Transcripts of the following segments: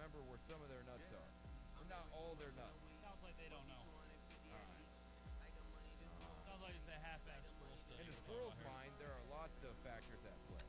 remember where some of their nuts are. But not all their nuts. Sounds like they don't know. All right. Sounds like it's a half-assed squirrel study. In a we're talking squirrel's about here. mind, there are lots of factors at play.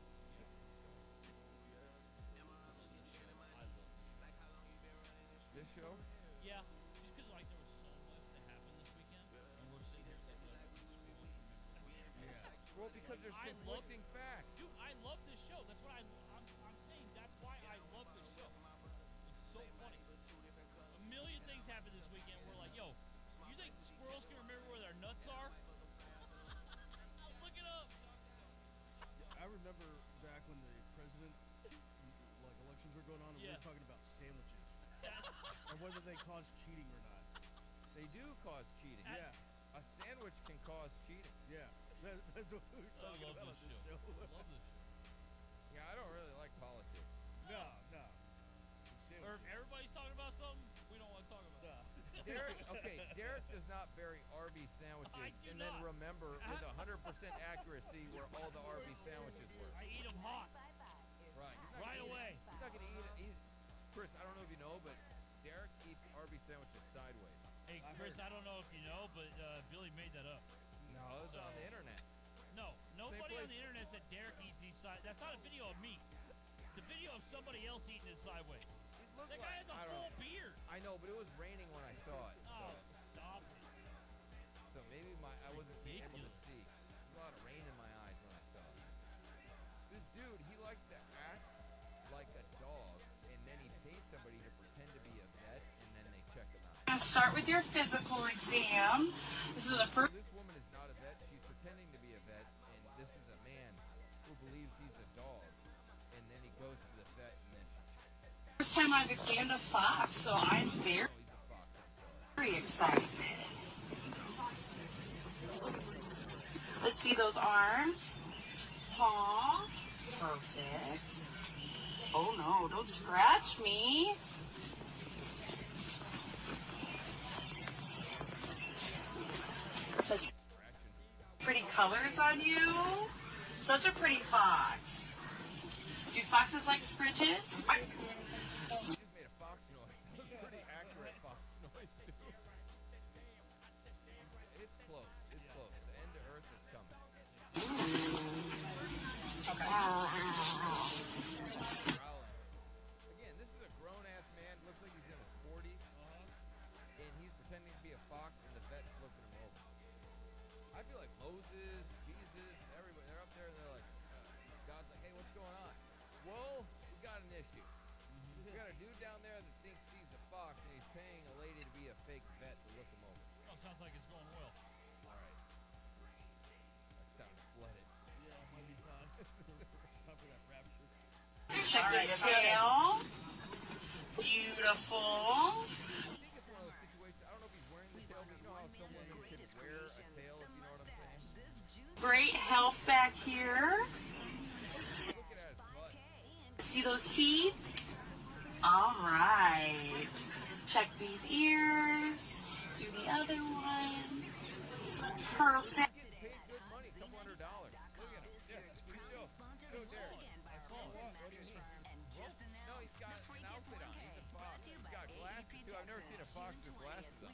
I love this. This show? Yeah, just because like there was so much that happened this weekend, and we're sitting here talking about schools. Well, because there's I conflicting facts. Dude, I love this show. That's what I'm saying. That's why I love this show. It's so funny. A million things happened this weekend. We're like, yo, you think squirrels can remember where their nuts are? Look it up. I remember back when the president, like elections were going on, and we were talking about sandwiches and whether they cause cheating or not. They do cause cheating. Yeah, A sandwich can cause cheating. yeah. That's what we were I talking love about this on show. this I love this show. Yeah, I don't really like politics. No. Or if everybody's talking about something, we don't want to talk about it. Derek does not bury Arby's sandwiches I do and not. then remember with 100% accuracy where all the Arby's sandwiches were. I eat them hot. Right. Right away. He's not going to eat. Chris, I don't know if you know, but Derek eats Arby's sandwiches sideways. Hey, Chris, I don't know if you know, but Billy made that up. No, it's on the internet. No, nobody on place. the internet said Derek eats these sideways. That's not a video of me. It's a video of somebody else eating it sideways. It looked That guy has a I don't full know. beard. I know, but it was raining when I saw it. Oh, stop it. So maybe I wasn't able to Ridiculous. see. There's a lot of rain in my eyes when I saw it. This dude, he likes to act like a dog, and then he pays somebody to pretend to be a vet, and then they check him out. Gonna start with your physical exam. This is the So first this woman is not a vet. She's pretending to be a vet, and this is a man who believes he's a dog, and then he goes to the vet, and then she checks time I've examined a fox, so I'm very, him. Oh, he's a fox. I'm sorry. very excited. Let's see those arms. Paw. Perfect. Oh no, don't scratch me. Such pretty colors on you. Such a pretty fox. Do foxes like scritches? He just made a fox noise. That was a pretty accurate fox noise, too. It's close. It's close. The end of Earth is coming. Growling. Again, this is a grown-ass man. Looks like he's in his 40s. And he's pretending to be a fox, and the vet's looking him over. I feel like Moses, Jesus, everybody, they're up there, and they're like, God's like, hey, what's going on? Well, we got an issue. We got a dude down there that thinks he's a fox, and he's paying a lady to be a fake vet to look him over. Oh, sounds like it's going well. All right. That's time to flood it. Yeah, might be time. Time for that rapture. Let's check this tail. Beautiful. I think it's one of those situations, I don't know if he's wearing the tail, but you know how some women can wear a tail, if you know what I'm saying? Great health back here. Looking at his butt. See those teeth? All right. Check these ears. Do the other one. Perfect. He's getting paid good money, $200. Look at him. Yeah, you show. Show Derek. What do you need? No, he's got an outfit on. He's a fox. He's got glasses, too. I've never seen a fox with glasses on.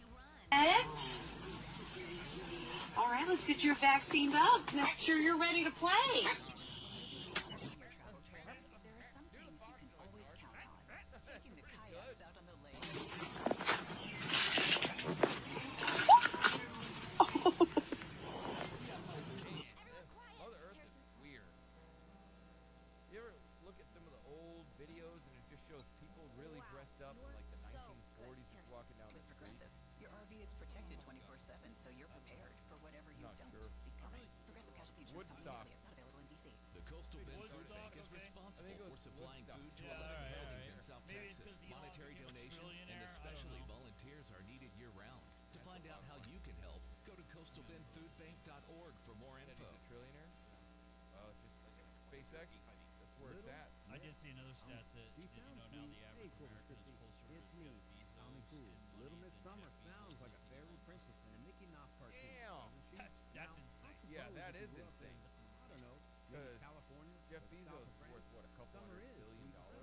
All right, let's get you vaccinated up. Make sure you're ready to play. Mother Earth is weird. You ever look at some of the old videos and it just shows people really dressed up in like the 1940s just walking down the With street? Progressive, your RV is protected 24/7, so you're prepared for whatever you Not don't sure. see coming. Progressive Casualty Insurance Company Woodstock. affiliates, not available in DC. The Coastal Bend Food Woodstock, Bank is okay. responsible I think it for was supplying Woodstock. food to Yeah, 11 all right, buildings all in right. South Maybe it's Texas. 'cause the Monetary Elon became a donations and trillionaire. I don't especially know. volunteers are needed year-round. To find out how you can help, go to coastalbendfoodbank.org for more That info. he's a trillionaire? Oh, just SpaceX? That's where it's at. I did see another stat that She you sounds know now sweet. the Hey, average Corpus American Christi. is closer It's to me, Jeff Bezos Tommy in Cool. money Little Miss than Summer Jeff sounds Bezos like a is fairy in princess in a Mickey Mouse cartoon. Damn. doesn't she? That's Now, insane. Yeah, suppose that if is you grew up insane. in, I don't know, maybe 'Cause California, Jeff or the Bezos south of is France, worth, what, a couple summer $100 is billion? sweet